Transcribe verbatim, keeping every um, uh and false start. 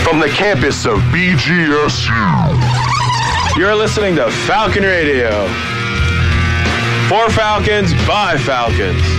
From the campus of B G S U. You're listening to Falcon Radio. For Falcons, by Falcons.